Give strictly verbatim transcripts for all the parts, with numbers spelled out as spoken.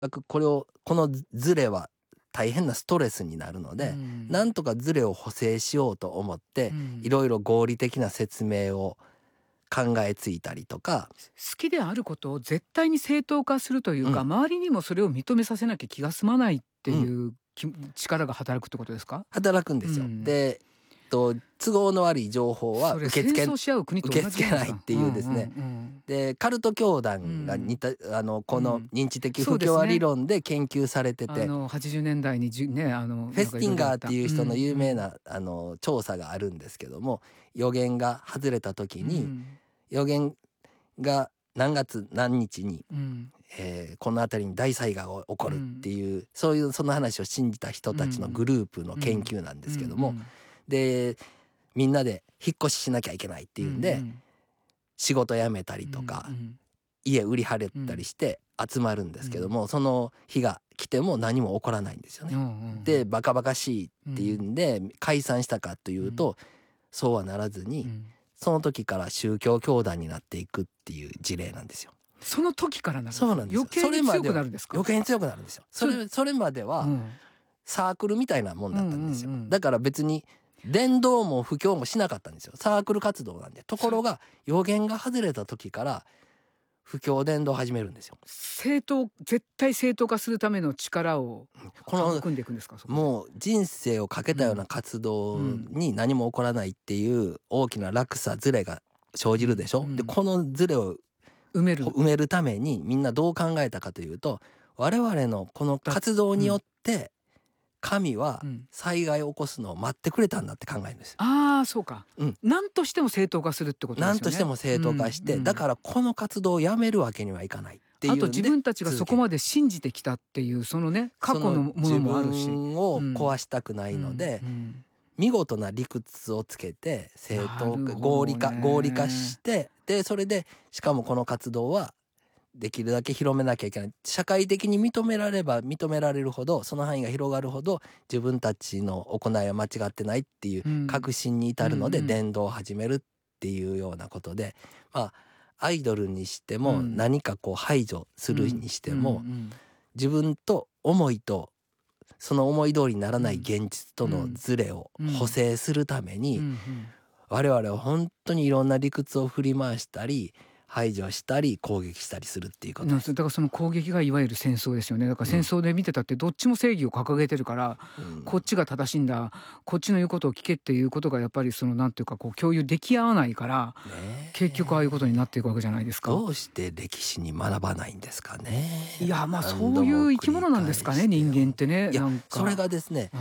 これをこのズレは大変なストレスになるので、うん、なんとかズレを補正しようと思って、うん、いろいろ合理的な説明を考えついたりとか。 好きであることを絶対に正当化するというか、うん、周りにもそれを認めさせなきゃ気が済まないっていう、うん、力が働くってことですか？ 働くんですよ、うん、でと都合の悪い情報は受け付け、受け付けないっていうですね、うんうんうん、でカルト教団が似た、うん、あのこの認知的不協和理論で研究されてて、 うんね、あのはちじゅうねんだいにじゅ、ね、あのフェスティンガーっていう人の有名な、うんうん、あの調査があるんですけども、予言が外れた時に、うん、予言が何月何日に、うんえー、この辺りに大災害が起こるっていう、うん、そういうその話を信じた人たちのグループの研究なんですけども、うんうん、でみんなで引っ越ししなきゃいけないっていうんで、うんうん、仕事辞めたりとか、うんうん、家売り払ったりして集まるんですけども、うん、その日が来ても何も起こらないんですよね、うんうん、でバカバカしいっていうんで、うん、解散したかというと、うん、そうはならずに、うん、その時から宗教教団になっていくっていう事例なんですよ。 その時からなんですか？ そうなんですよ。 余計に強くなるんですか？ 余計に強くなるんですよ。それそれまでは、うん、サークルみたいなもんだったんですよ、うんうんうん、だから別に伝道も布教もしなかったんですよ。サークル活動なんで。ところが予言が外れた時から布教伝道を始めるんですよ。 正当絶対正当化するための力を育んでいくんですか？そこもう人生をかけたような活動に何も起こらないっていう大きな落差ズレが生じるでしょ、うんうん、でこのズレを埋める埋めるためにみんなどう考えたかというと、我々のこの活動によって神は災害を起こすのを待ってくれたんだって考えるんですよ。 ああ、そうか、うん、何としても正当化するってことですよね。 何としても正当化して、うんうん、だからこの活動をやめるわけにはいかないっていうんで、 あと自分たちがそこまで信じてきたっていうそのね過去のものもあるし、 自分を壊したくないので、うんうんうん、見事な理屈をつけて正当化、合理化合理化して、でそれでしかもこの活動はできるだけ広めなきゃいけない。社会的に認められれば認められるほど、その範囲が広がるほど自分たちの行いは間違ってないっていう確信に至るので伝道を始めるっていうようなことで、まあアイドルにしても何かこう排除するにしても、自分と思いとその思い通りにならない現実とのズレを補正するために、我々は本当にいろんな理屈を振り回したり排除したり攻撃したりするっていうことです。 だからその攻撃がいわゆる戦争ですよね。だから戦争で見てたってどっちも正義を掲げてるから、うん、こっちが正しいんだ、こっちの言うことを聞けっていうことがやっぱりそのなんていうかこう共有でき合わないから、ね、結局ああいうことになっていくわけじゃないですか。 どうして歴史に学ばないんですかね。 いやまあそういう生き物なんですかね、人間ってね。 いやなんかそれがですね、うん、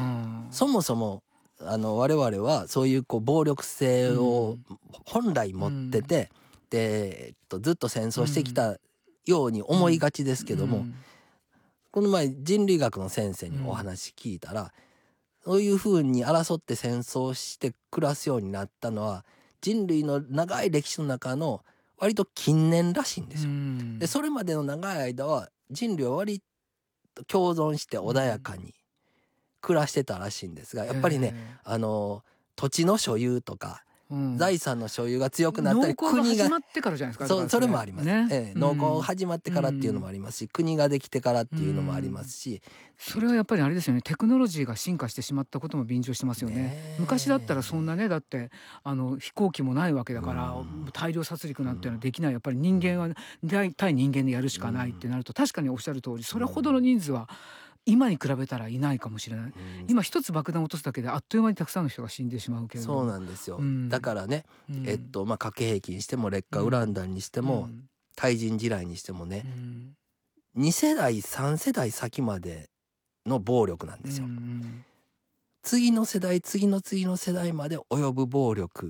そもそもあの我々はそういうこう暴力性を本来持ってて、うんうんでえっと、ずっと戦争してきたように思いがちですけども、うんうん、この前人類学の先生にお話聞いたら、うん、そういうふうに争って戦争して暮らすようになったのは人類の長い歴史の中の割と近年らしいんですよ、うん、でそれまでの長い間は人類は割と共存して穏やかに暮らしてたらしいんですが、やっぱりね、あの土地の所有とかうん、財産の所有が強くなったり、 農耕が始まってからじゃないですか。 そう、それもあります、ねええ、農耕始まってからっていうのもありますし、うん、国ができてからっていうのもありますし、うん、 それはやっぱりあれですよね、テクノロジーが進化してしまったことも便乗してますよね。ね昔だったらそんなね、だってあの飛行機もないわけだから、うん、大量殺戮なんていうのはできない。やっぱり人間は対人間でやるしかないってなると、確かにおっしゃる通りそれほどの人数は今に比べたらいないかもしれない、うん、今一つ爆弾を落とすだけであっという間にたくさんの人が死んでしまうけれども。 そうなんですよ、うん、だからね、うん、えっとまあ核兵器にしても劣化ウラン弾にしても、うん、対人地雷にしてもね、うん、に世代さん世代先までの暴力なんですよ、うん、次の世代次の次の世代まで及ぶ暴力